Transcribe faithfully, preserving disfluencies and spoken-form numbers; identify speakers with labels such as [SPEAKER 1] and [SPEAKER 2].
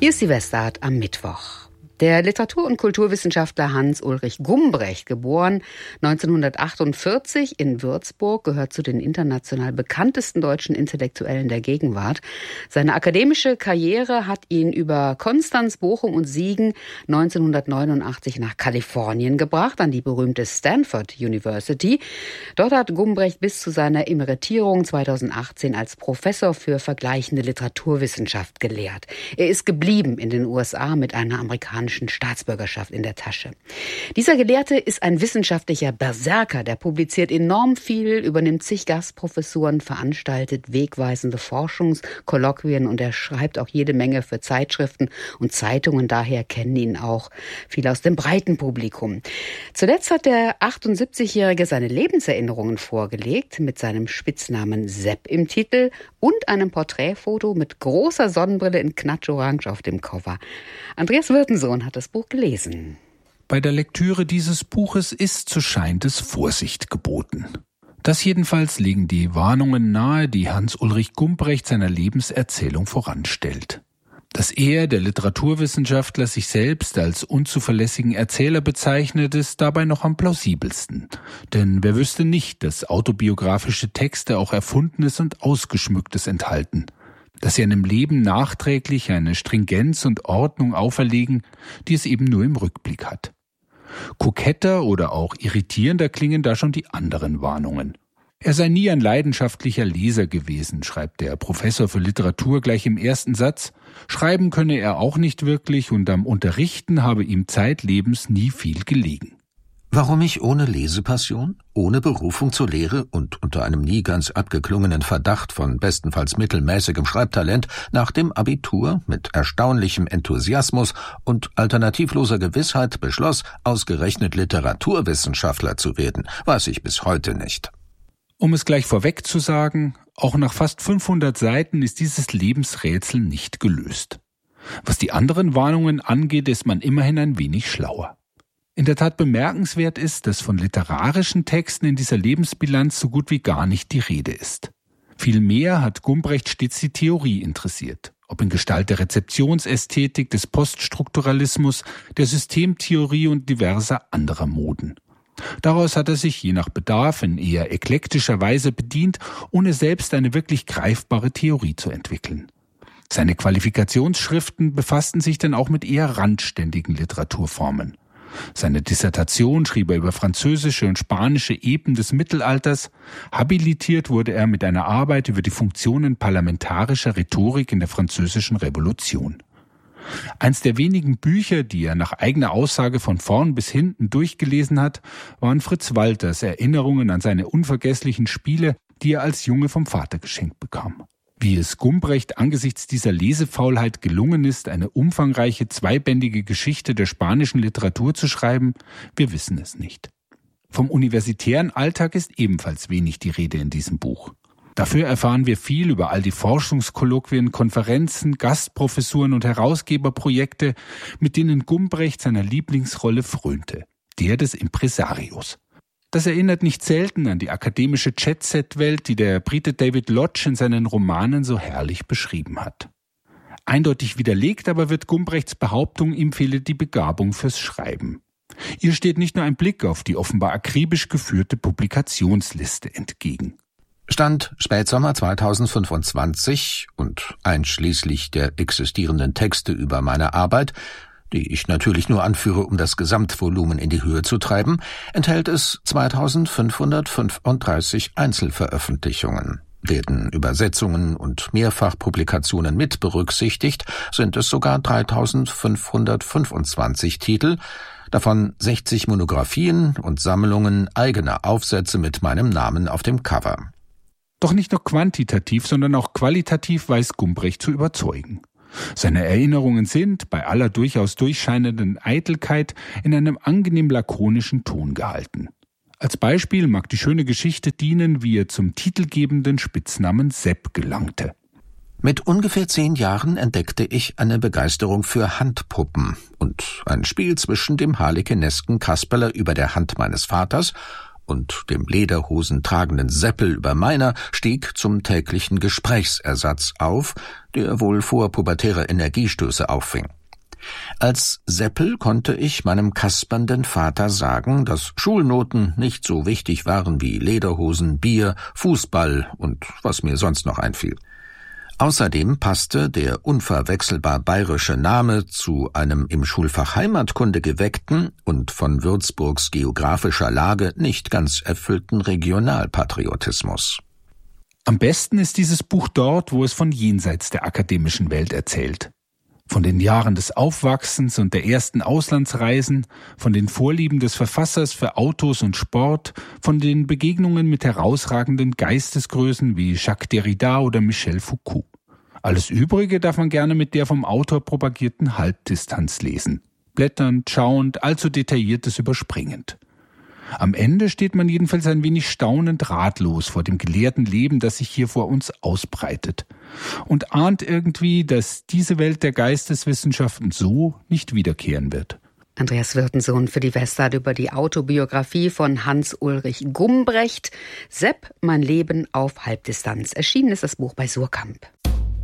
[SPEAKER 1] Hier ist die Westart am Mittwoch. Der Literatur- und Kulturwissenschaftler Hans-Ulrich Gumbrecht, geboren neunzehnhundertachtundvierzig in Würzburg, gehört zu den international bekanntesten deutschen Intellektuellen der Gegenwart. Seine akademische Karriere hat ihn über Konstanz, Bochum und Siegen neunzehnhundertneunundachtzig nach Kalifornien gebracht, an die berühmte Stanford University. Dort hat Gumbrecht bis zu seiner Emeritierung zweitausendachtzehn als Professor für vergleichende Literaturwissenschaft gelehrt. Er ist geblieben in den U S A mit einer amerikanischen Staatsbürgerschaft in der Tasche. Dieser Gelehrte ist ein wissenschaftlicher Berserker, der publiziert enorm viel, übernimmt zig Gastprofessuren, veranstaltet wegweisende Forschungskolloquien und er schreibt auch jede Menge für Zeitschriften und Zeitungen. Daher kennen ihn auch viele aus dem breiten Publikum. Zuletzt hat der achtundsiebzigjährige seine Lebenserinnerungen vorgelegt mit seinem Spitznamen Sepp im Titel und einem Porträtfoto mit großer Sonnenbrille in Knatsch-Orange auf dem Cover. Andreas Wirtensohn hat das Buch gelesen.
[SPEAKER 2] Bei der Lektüre dieses Buches ist, so scheint es, Vorsicht geboten. Das jedenfalls legen die Warnungen nahe, die Hans-Ulrich Gumbrecht seiner Lebenserzählung voranstellt. Dass er, der Literaturwissenschaftler, sich selbst als unzuverlässigen Erzähler bezeichnet, ist dabei noch am plausibelsten. Denn wer wüsste nicht, dass autobiografische Texte auch Erfundenes und Ausgeschmücktes enthalten, dass sie einem Leben nachträglich eine Stringenz und Ordnung auferlegen, die es eben nur im Rückblick hat. Koketter oder auch irritierender klingen da schon die anderen Warnungen. Er sei nie ein leidenschaftlicher Leser gewesen, schreibt der Professor für Literatur gleich im ersten Satz. Schreiben könne er auch nicht wirklich und am Unterrichten habe ihm zeitlebens nie viel gelegen.
[SPEAKER 3] Warum ich ohne Lesepassion, ohne Berufung zur Lehre und unter einem nie ganz abgeklungenen Verdacht von bestenfalls mittelmäßigem Schreibtalent nach dem Abitur mit erstaunlichem Enthusiasmus und alternativloser Gewissheit beschloss, ausgerechnet Literaturwissenschaftler zu werden, weiß ich bis heute nicht.
[SPEAKER 2] Um es gleich vorweg zu sagen, auch nach fast fünfhundert Seiten ist dieses Lebensrätsel nicht gelöst. Was die anderen Warnungen angeht, ist man immerhin ein wenig schlauer. In der Tat bemerkenswert ist, dass von literarischen Texten in dieser Lebensbilanz so gut wie gar nicht die Rede ist. Vielmehr hat Gumbrecht stets die Theorie interessiert, ob in Gestalt der Rezeptionsästhetik, des Poststrukturalismus, der Systemtheorie und diverser anderer Moden. Daraus hat er sich je nach Bedarf in eher eklektischer Weise bedient, ohne selbst eine wirklich greifbare Theorie zu entwickeln. Seine Qualifikationsschriften befassten sich dann auch mit eher randständigen Literaturformen. Seine Dissertation schrieb er über französische und spanische Epen des Mittelalters. Habilitiert wurde er mit einer Arbeit über die Funktionen parlamentarischer Rhetorik in der Französischen Revolution. Eins der wenigen Bücher, die er nach eigener Aussage von vorn bis hinten durchgelesen hat, waren Fritz Walters Erinnerungen an seine unvergesslichen Spiele, die er als Junge vom Vater geschenkt bekam. Wie es Gumbrecht angesichts dieser Lesefaulheit gelungen ist, eine umfangreiche zweibändige Geschichte der spanischen Literatur zu schreiben, wir wissen es nicht. Vom universitären Alltag ist ebenfalls wenig die Rede in diesem Buch. Dafür erfahren wir viel über all die Forschungskolloquien, Konferenzen, Gastprofessuren und Herausgeberprojekte, mit denen Gumbrecht seiner Lieblingsrolle frönte, der des Impresarios. Das erinnert nicht selten an die akademische Jet-Set-Welt, die der Brite David Lodge in seinen Romanen so herrlich beschrieben hat. Eindeutig widerlegt aber wird Gumbrechts Behauptung, ihm fehle die Begabung fürs Schreiben. Ihr steht nicht nur ein Blick auf die offenbar akribisch geführte Publikationsliste entgegen.
[SPEAKER 3] Stand Spätsommer zweitausendfünfundzwanzig und einschließlich der existierenden Texte über meine Arbeit, die ich natürlich nur anführe, um das Gesamtvolumen in die Höhe zu treiben, enthält es zweitausendfünfhundertfünfunddreißig Einzelveröffentlichungen. Werden Übersetzungen und Mehrfachpublikationen mit berücksichtigt, sind es sogar dreitausendfünfhundertfünfundzwanzig Titel, davon sechzig Monographien und Sammlungen eigener Aufsätze mit meinem Namen auf dem Cover.
[SPEAKER 2] Doch nicht nur quantitativ, sondern auch qualitativ weiß Gumbrecht zu überzeugen. Seine Erinnerungen sind, bei aller durchaus durchscheinenden Eitelkeit, in einem angenehm lakonischen Ton gehalten. Als Beispiel mag die schöne Geschichte dienen, wie er zum titelgebenden Spitznamen Sepp gelangte.
[SPEAKER 3] Mit ungefähr zehn Jahren entdeckte ich eine Begeisterung für Handpuppen und ein Spiel zwischen dem harlekinesken Kasperle über der Hand meines Vaters und dem Lederhosen tragenden Seppel über meiner stieg zum täglichen Gesprächsersatz auf, der wohl vorpubertäre Energiestöße auffing. Als Seppel konnte ich meinem kaspernden Vater sagen, dass Schulnoten nicht so wichtig waren wie Lederhosen, Bier, Fußball und was mir sonst noch einfiel. Außerdem passte der unverwechselbar bayerische Name zu einem im Schulfach Heimatkunde geweckten und von Würzburgs geografischer Lage nicht ganz erfüllten Regionalpatriotismus.
[SPEAKER 2] Am besten ist dieses Buch dort, wo es von jenseits der akademischen Welt erzählt. Von den Jahren des Aufwachsens und der ersten Auslandsreisen, von den Vorlieben des Verfassers für Autos und Sport, von den Begegnungen mit herausragenden Geistesgrößen wie Jacques Derrida oder Michel Foucault. Alles Übrige darf man gerne mit der vom Autor propagierten Halbdistanz lesen. Blätternd, schauend, allzu Detailliertes überspringend. Am Ende steht man jedenfalls ein wenig staunend ratlos vor dem gelehrten Leben, das sich hier vor uns ausbreitet. Und ahnt irgendwie, dass diese Welt der Geisteswissenschaften so nicht wiederkehren wird.
[SPEAKER 1] Andreas Wirtensohn für die Westart über die Autobiografie von Hans-Ulrich Gumbrecht. Sepp, mein Leben auf Halbdistanz. Erschienen ist das Buch bei Suhrkamp.